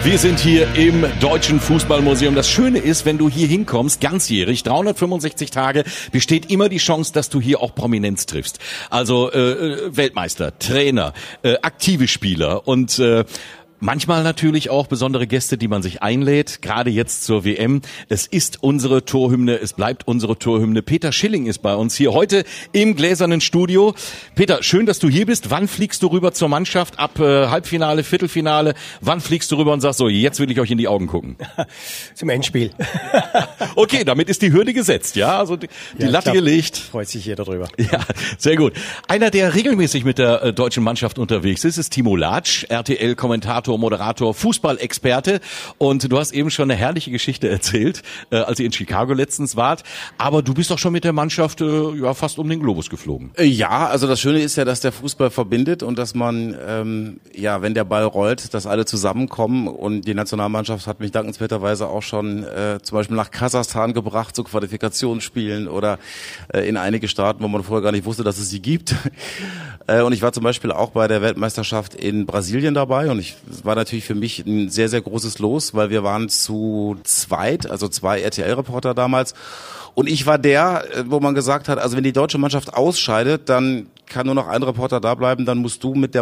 Wir sind hier im Deutschen Fußballmuseum. Das Schöne ist, wenn du hier hinkommst, ganzjährig, 365 Tage, besteht immer die Chance, dass du hier auch Prominenz triffst. Also Weltmeister, Trainer, aktive Spieler und manchmal natürlich auch besondere Gäste, die man sich einlädt, gerade jetzt zur WM. Es ist unsere Torhymne, es bleibt unsere Torhymne. Peter Schilling ist bei uns hier heute im gläsernen Studio. Peter, schön, dass du hier bist. Wann fliegst du rüber zur Mannschaft? Ab Halbfinale, Viertelfinale? Wann fliegst du rüber und sagst so, jetzt will ich euch in die Augen gucken? Zum Endspiel. Okay, damit ist die Hürde gesetzt, ja? Also die Latte gelegt. Freut sich jeder drüber. Ja, sehr gut. Einer, der regelmäßig mit der deutschen Mannschaft unterwegs ist Timo Latsch, RTL-Kommentator, Moderator, Fußballexperte, und du hast eben schon eine herrliche Geschichte erzählt, als ihr in Chicago letztens wart, aber du bist doch schon mit der Mannschaft fast um den Globus geflogen. Ja, also das Schöne ist ja, dass der Fußball verbindet und dass man, wenn der Ball rollt, dass alle zusammenkommen, und die Nationalmannschaft hat mich dankenswerterweise auch schon zum Beispiel nach Kasachstan gebracht zu Qualifikationsspielen oder in einige Staaten, wo man vorher gar nicht wusste, dass es sie gibt. Und ich war zum Beispiel auch bei der Weltmeisterschaft in Brasilien dabei, und es war natürlich für mich ein sehr, sehr großes Los, weil wir waren zu zweit, also 2 RTL-Reporter damals. Und ich war der, wo man gesagt hat, also wenn die deutsche Mannschaft ausscheidet, dann kann nur noch ein Reporter da bleiben, dann musst du mit der